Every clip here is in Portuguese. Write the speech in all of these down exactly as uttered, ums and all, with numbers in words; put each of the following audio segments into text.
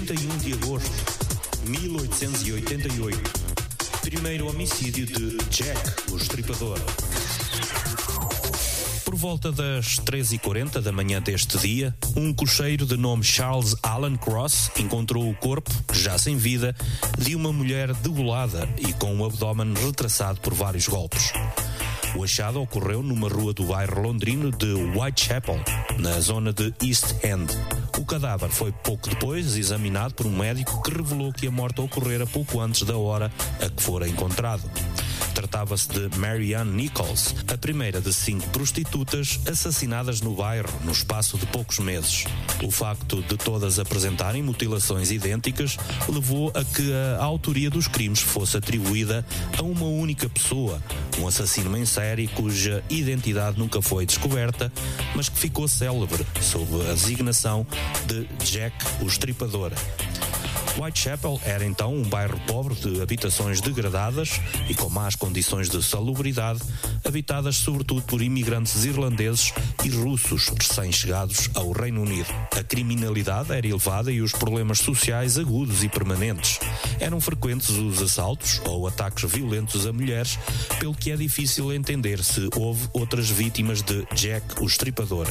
trinta e um de agosto de mil oitocentos e oitenta e oito. Primeiro homicídio de Jack, o Estripador. Por volta das treze e quarenta da manhã deste dia, um cocheiro de nome Charles Alan Cross encontrou o corpo, já sem vida, de uma mulher degolada e com o abdômen retraçado por vários golpes. O achado ocorreu numa rua do bairro londrino de Whitechapel, na zona de East End. O cadáver foi pouco depois examinado por um médico que revelou que a morte ocorrera pouco antes da hora a que fora encontrado. Tratava-se de Mary Ann Nichols, a primeira de cinco prostitutas assassinadas no bairro no espaço de poucos meses. O facto de todas apresentarem mutilações idênticas levou a que a autoria dos crimes fosse atribuída a uma única pessoa, um assassino em série cuja identidade nunca foi descoberta, mas que ficou célebre sob a designação de Jack o Estripador. Whitechapel era então um bairro pobre de habitações degradadas e com más condições de salubridade, habitadas sobretudo por imigrantes irlandeses e russos recém-chegados ao Reino Unido. A criminalidade era elevada e os problemas sociais agudos e permanentes. Eram frequentes os assaltos ou ataques violentos a mulheres, pelo que é difícil entender se houve outras vítimas de Jack o Estripador.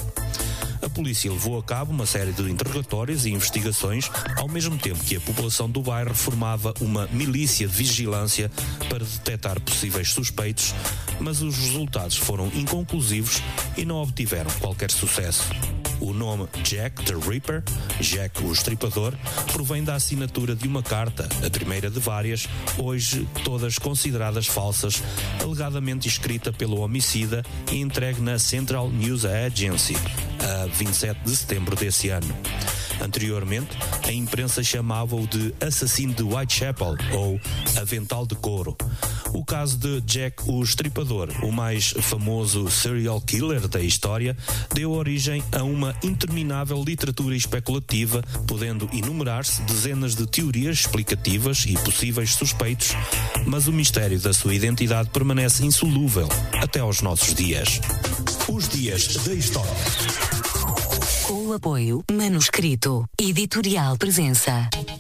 A polícia levou a cabo uma série de interrogatórios e investigações, ao mesmo tempo que a população do bairro formava uma milícia de vigilância para detectar possíveis suspeitos, mas os resultados foram inconclusivos e não obtiveram qualquer sucesso. O nome Jack the Ripper, Jack o Estripador, provém da assinatura de uma carta, a primeira de várias, hoje todas consideradas falsas, alegadamente escrita pelo homicida e entregue na Central News Agency, a vinte e sete de setembro desse ano. Anteriormente, a imprensa chamava-o de assassino de Whitechapel ou avental de couro. O caso de Jack o Estripador, o mais famoso serial killer da história, deu origem a uma interminável literatura especulativa, podendo enumerar-se dezenas de teorias explicativas e possíveis suspeitos, mas o mistério da sua identidade permanece insolúvel até aos nossos dias. Os dias da história. Com o apoio Manuscrito Editorial Presença.